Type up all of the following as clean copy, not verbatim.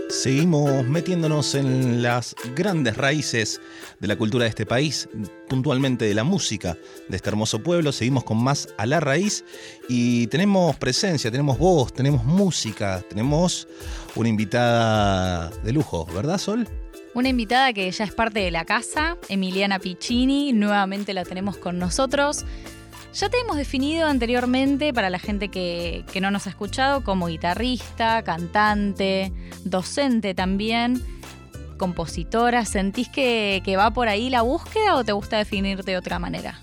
Seguimos metiéndonos en las grandes raíces de la cultura de este país, puntualmente de la música de este hermoso pueblo. Seguimos con más A la Raíz y tenemos presencia, tenemos voz, tenemos música, tenemos una invitada de lujo, ¿verdad, Sol? Una invitada que ya es parte de la casa, Emiliana Piccini, nuevamente la tenemos con nosotros. Ya te hemos definido anteriormente, para la gente que no nos ha escuchado, como guitarrista, cantante, docente también, compositora. ¿Sentís que va por ahí la búsqueda o te gusta definirte de otra manera?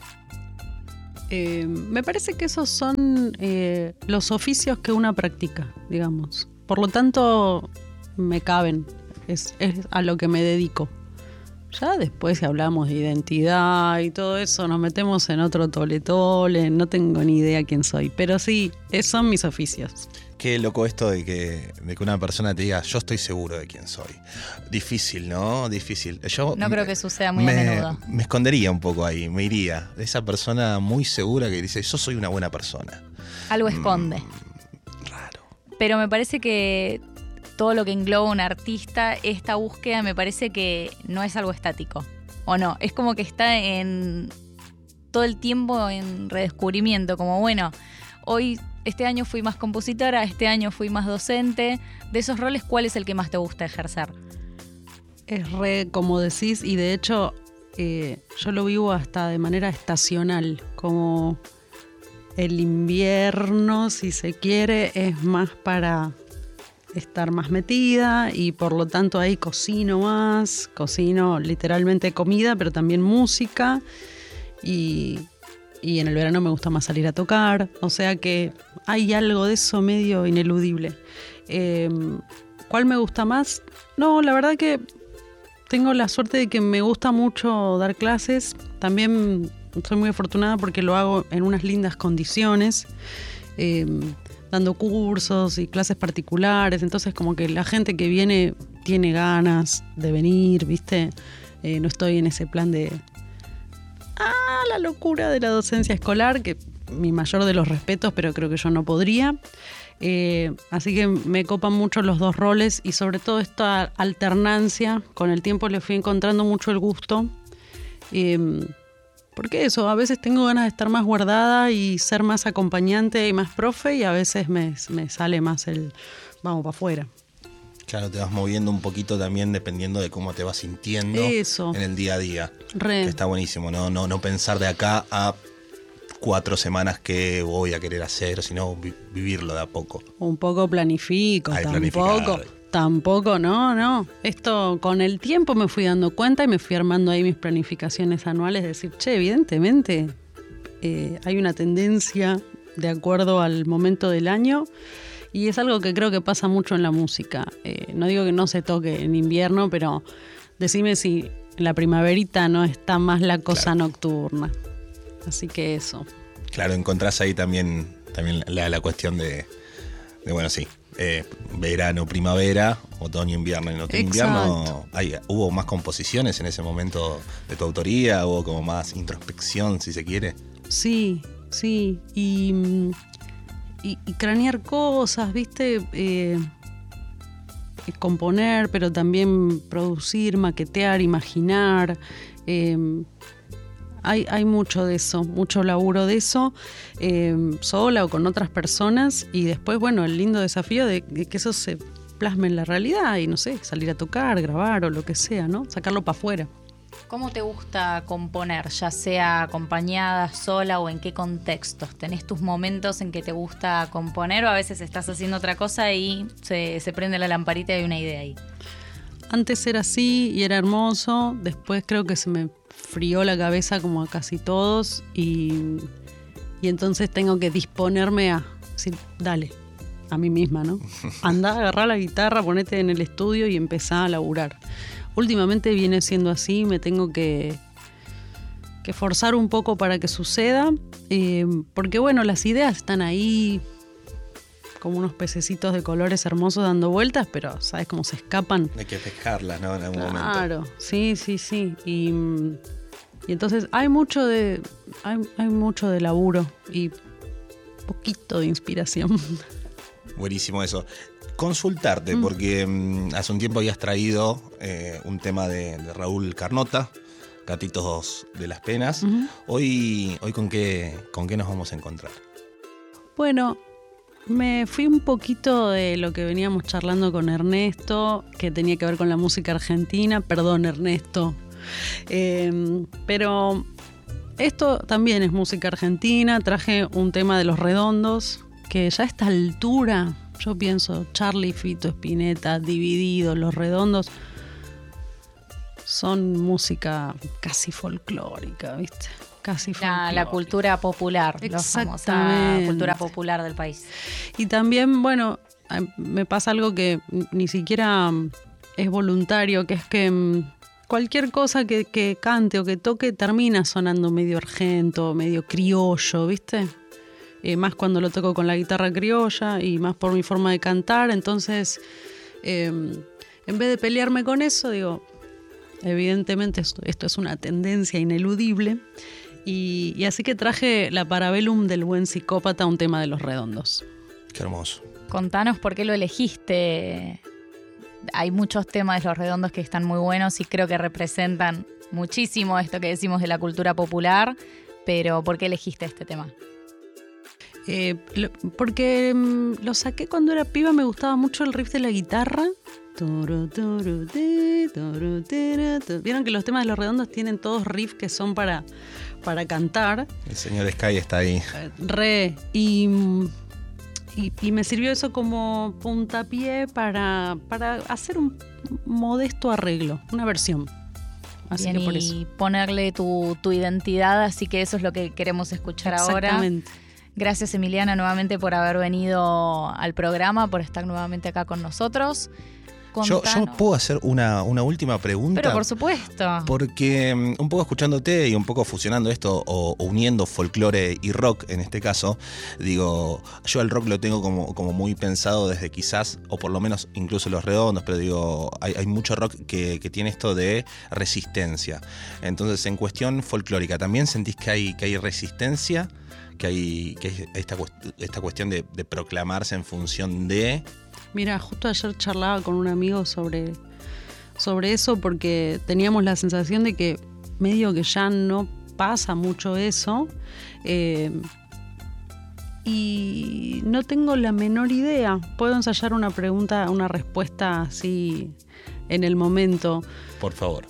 Me parece que esos son los oficios que una practica, digamos. Por lo tanto, me caben, es a lo que me dedico. Ya después, si hablamos de identidad y todo eso, nos metemos en otro tole-tole, no tengo ni idea quién soy, pero sí, son mis oficios. Qué loco esto de que una persona te diga, yo estoy seguro de quién soy. Difícil, ¿no? Difícil. Yo no creo que suceda muy a menudo. Me escondería un poco ahí, me iría. Esa persona muy segura que dice, yo soy una buena persona. Algo esconde. Raro. Pero me parece que todo lo que engloba un artista, esta búsqueda me parece que no es algo estático, ¿o no? Es como que está en todo el tiempo en redescubrimiento, como bueno, este año fui más compositora, este año fui más docente. De esos roles, ¿cuál es el que más te gusta ejercer? Es como decís, y de hecho yo lo vivo hasta de manera estacional, como el invierno, si se quiere, es más para estar más metida y por lo tanto ahí cocino literalmente comida, pero también música y en el verano me gusta más salir a tocar, o sea que hay algo de eso medio ineludible. ¿Cuál me gusta más? No, la verdad que tengo la suerte de que me gusta mucho dar clases, también soy muy afortunada porque lo hago en unas lindas condiciones, dando cursos y clases particulares, entonces como que la gente que viene tiene ganas de venir, ¿viste? No estoy en ese plan de la locura de la docencia escolar, que mi mayor de los respetos, pero creo que yo no podría. Así que me copan mucho los dos roles y sobre todo esta alternancia, con el tiempo le fui encontrando mucho el gusto. Porque eso, a veces tengo ganas de estar más guardada y ser más acompañante y más profe, y a veces me sale más el vamos para afuera. Claro, te vas moviendo un poquito también dependiendo de cómo te vas sintiendo en el día a día. Que está buenísimo, no pensar de acá a 4 semanas que voy a querer hacer, sino vivirlo de a poco. Un poco planifico, Tampoco, no. Esto con el tiempo me fui dando cuenta y me fui armando ahí mis planificaciones anuales, decir, evidentemente hay una tendencia de acuerdo al momento del año y es algo que creo que pasa mucho en la música. No digo que no se toque en invierno, pero decime si en la primaverita no está más la cosa nocturna. Así que eso. Claro, encontrás ahí también la cuestión de bueno, sí. Verano, primavera, otoño, invierno. En otoño, invierno ¿hubo más composiciones en ese momento de tu autoría? ¿Hubo como más introspección, si se quiere? Sí. Y cranear cosas, ¿viste? Componer, pero también producir, maquetear, imaginar. Hay mucho de eso, mucho laburo de eso, sola o con otras personas, y después, bueno, el lindo desafío de que eso se plasme en la realidad y, no sé, salir a tocar, grabar o lo que sea, ¿no? Sacarlo para afuera. ¿Cómo te gusta componer, ya sea acompañada, sola o en qué contextos? ¿Tenés tus momentos en que te gusta componer o a veces estás haciendo otra cosa y se prende la lamparita y hay una idea ahí? Antes era así y era hermoso, después creo que se me frió la cabeza como a casi todos y entonces tengo que disponerme a decir, dale, a mí misma, ¿no? Andá, agarrá la guitarra, ponete en el estudio y empezá a laburar. Últimamente viene siendo así, me tengo que forzar un poco para que suceda, porque bueno, las ideas están ahí como unos pececitos de colores hermosos dando vueltas, pero ¿sabes cómo se escapan? Hay que pescarlas, ¿no? En algún momento. Claro, sí. Y entonces hay mucho de laburo y poquito de inspiración. Buenísimo eso. Consultarte, porque hace un tiempo habías traído un tema de Raúl Carnota, Gatitos de las Penas. Uh-huh. Hoy ¿con qué nos vamos a encontrar? Bueno, me fui un poquito de lo que veníamos charlando con Ernesto, que tenía que ver con la música argentina. Perdón, Ernesto. Pero esto también es música argentina. Traje un tema de Los Redondos, que ya a esta altura, yo pienso, Charly, Fito, Spinetta, Divididos, Los Redondos, son música casi folclórica, ¿viste? Casi folclórica. La cultura popular, la famosa cultura popular del país. Y también, bueno, me pasa algo que ni siquiera es voluntario, que es que cualquier cosa que cante o que toque termina sonando medio argento, medio criollo, ¿viste? Más cuando lo toco con la guitarra criolla y más por mi forma de cantar. Entonces, en vez de pelearme con eso, digo, evidentemente esto es una tendencia ineludible. Y así que traje la Parabellum del Buen Psicópata, un tema de Los Redondos. Qué hermoso. Contanos por qué lo elegiste. Hay muchos temas de Los Redondos que están muy buenos y creo que representan muchísimo esto que decimos de la cultura popular, pero ¿por qué elegiste este tema? Porque lo saqué cuando era piba, me gustaba mucho el riff de la guitarra. Vieron que los temas de Los Redondos tienen todos riffs que son para cantar. El señor Sky está ahí. Y me sirvió eso como puntapié para hacer un modesto arreglo, una versión. Así bien, que por y eso. ponerle tu identidad, así que eso es lo que queremos escuchar ahora. Exactamente. Gracias, Emiliana, nuevamente por haber venido al programa, por estar nuevamente acá con nosotros. Yo puedo hacer una última pregunta. Pero por supuesto. Porque un poco escuchándote y un poco fusionando esto o uniendo folclore y rock en este caso, digo, yo el rock lo tengo como muy pensado desde quizás, o por lo menos incluso Los Redondos, pero digo, hay mucho rock que tiene esto de resistencia. Entonces, en cuestión folclórica, ¿también sentís que hay resistencia? Que hay esta cuestión de proclamarse en función de... Mira, justo ayer charlaba con un amigo sobre eso, porque teníamos la sensación de que medio que ya no pasa mucho eso, y no tengo la menor idea. Puedo ensayar una respuesta así en el momento. Por favor.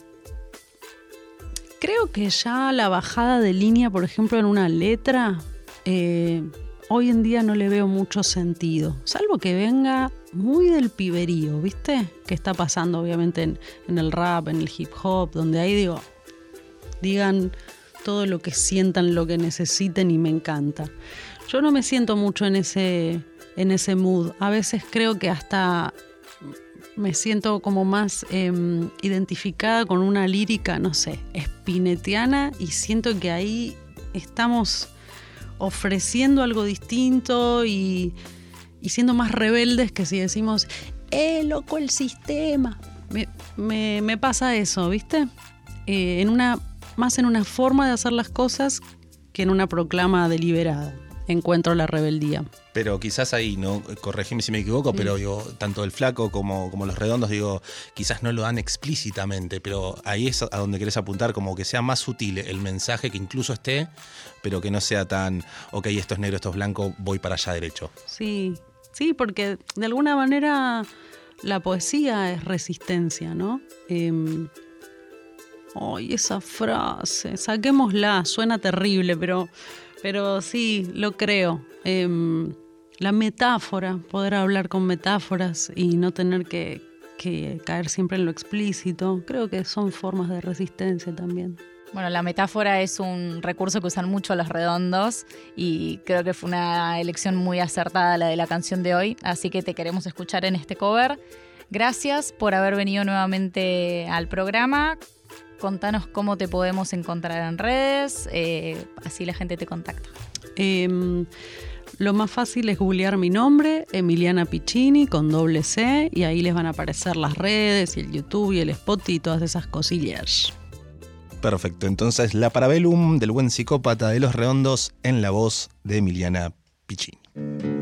Creo que ya la bajada de línea, por ejemplo, en una letra, hoy en día no le veo mucho sentido, salvo que venga muy del piberío, ¿viste? Que está pasando obviamente en el rap, en el hip hop, donde ahí digan todo lo que sientan, lo que necesiten, y me encanta. Yo no me siento mucho en ese mood. A veces creo que hasta me siento como más identificada con una lírica, no sé, spinettiana, y siento que ahí estamos ofreciendo algo distinto y siendo más rebeldes que si decimos, loco el sistema. Me pasa eso, ¿viste? Más en una forma de hacer las cosas que en una proclama deliberada. Encuentro la rebeldía. Pero quizás ahí, no, corregime si me equivoco, sí. Pero digo, tanto el Flaco como Los Redondos, digo, quizás no lo dan explícitamente, pero ahí es a donde querés apuntar, como que sea más sutil el mensaje, que incluso esté, pero que no sea tan, ok, esto es negro, esto es blanco, voy para allá derecho. Sí, porque de alguna manera la poesía es resistencia, ¿no? Esa frase, saquémosla, suena terrible, pero sí, lo creo. La metáfora, poder hablar con metáforas y no tener que caer siempre en lo explícito, creo que son formas de resistencia también. Bueno, la metáfora es un recurso que usan mucho Los Redondos y creo que fue una elección muy acertada la de la canción de hoy, así que te queremos escuchar en este cover. Gracias por haber venido nuevamente al programa. Contanos cómo te podemos encontrar en redes, así la gente te contacta. Lo más fácil es googlear mi nombre, Emiliana Piccini, con doble C, y ahí les van a aparecer las redes y el YouTube y el Spotify y todas esas cosillas. Perfecto, entonces la Parabellum del Buen Psicópata de Los Redondos en la voz de Emiliana Piccini.